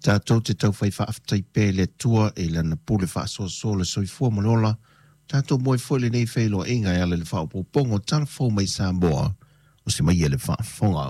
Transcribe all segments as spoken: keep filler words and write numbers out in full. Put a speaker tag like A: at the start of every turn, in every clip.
A: Tātou te tau whai whaaftai pē le tua e lana pule wha so so le soi fua manola. Tātou moe fwele nei whaelo inga e ale le wha upo pongo tala fau mai Samoa o se mai e le wha whonga.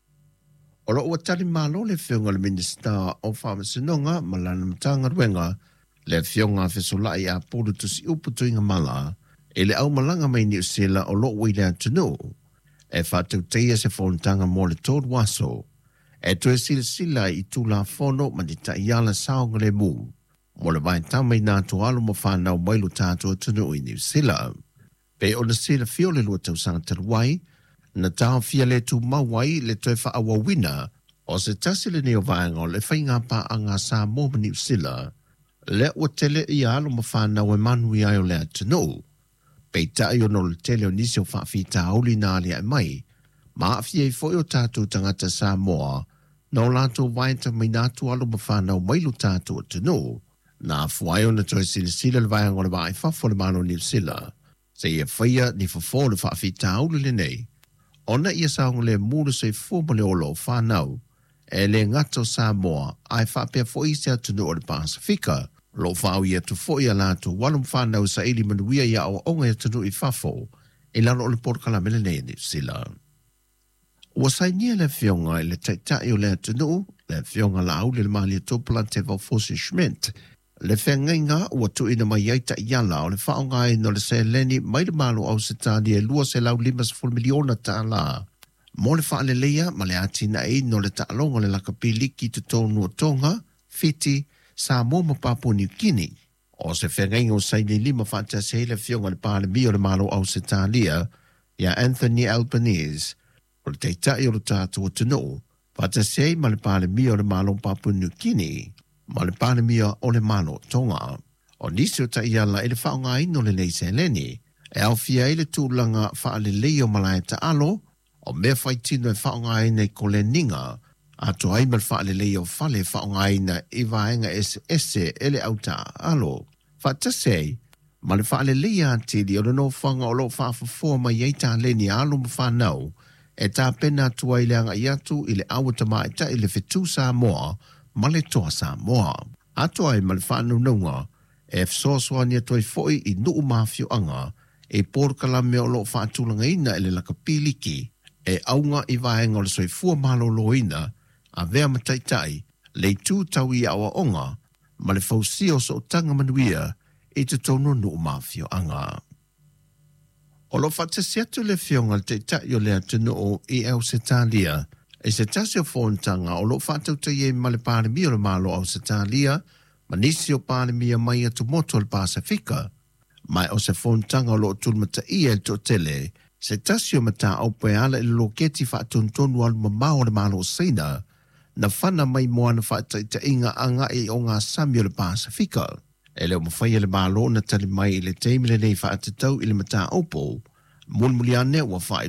A: O lo ua tali malo le whionga le Minister o Whamasinonga ma lana matanga ruenga le whionga whesolai a pulu tusi upu tuinga mala e le au malanga mai New Zealand o lo ui le atunu e whatau teia se whontanga mo le tōd waso e tue sila sila i tūla whono ma di ta iala saonga le mū mo le vai tamai nā tu alu mo whanau mailu tātua tunu i New Zealand. Pe o na sila whio le lua tau sanga taruai na tau fia le tu mawai le tue wha awa wina o se tasi le neo vaenga le whainga pa anga sa mo ma New Zealand le ua tele i alu mo whanau e manui ai o le atunu. Pei tai o no le tele o nisi o whaafita auli nā lea mai, ma awhia i fwoi o tātou tangata Samoa, no lātou vaita mai nātu alu ma whanau mailu tātou atunu, nā fuai o na toi sila sila le vaianga o le vai whafo le mano New Zealand, se ia whaia ni whafo le whaafita auli le nei. Ona ia saunga le mūru se fuma le olo whanau, e le ngato Samoa, ai whapea fwoi se atunu o le Pasifika, lo whau ia tu fwoi a lātou walum whanau sa ili manuia ia o onga ia tunu i whafo, e lano o le porkala mele nei New Zealand. Ua sainia le whionga i le taitai o le atunu, le whionga la au le mali tōpula te Valfosi Schmidt, le whengainga ua tu ina mai aita iala o le whaonga i no le se leni mai le malo au se tāni e lua se lau lima sefulu miliona tā la. Mo le wha le leia ma le atina e no le taalonga le lakapiliki tu tōnu o tonga, Fiti, Samoa ma Papua New Guinea. O se whengainga o saini lima whata se le whionga le pāle mi o le malo au se tālia, ia Anthony Albanese, o le teitai o le tātua tunu, whata se ma le pāle mi o le malo Papua New Guinea, ma le pāle mi o le malo Tonga. O nisi o ta iala e le whaonga ino le nei se leni, e au fia e le tūlanga wha le leo malai ta alo, o mea whaitino e whaonga ina i ko le ninga, a to ai mal fa le leo fale fa ngaina i vaenga es ese ele auta alo fa tse mal fa le lea ti di no fanga o lo fa fo ma yeta le ni alo fa no e ta pena tu ai le nga yatu ile auta mai ta ile fitu sa mo male to sa mo a to ai mal fa no no e so so ni to foi i no mafio anga e por kala me o lo fa tu langa ina ile la kapiliki e aunga i vaenga o le soi fu malo loina a vea mataitai, le tū tau i awa onga, ma le fausio so tanga manuia, e te tono no mafio anga. O lo whataseatu le whionga te tai o le atunu o i au se tālia, e se tasio whontanga o lo whatau te ie ma le pānemi o le malo au se tālia, ma nisi o pānemi a mai atu moto le Pasifika, mai o se whontanga o lo tulmata i e to tele, se tasio mata au peala i lo keti whatuntonu al mamao le malo seina, na whana mai moana whaita inga anga e o ngā Samuel le Pasifika. E leo mawhaia le malo na tali mai i le teimile nei whaata tau i le mata opo, mun muliane ua whai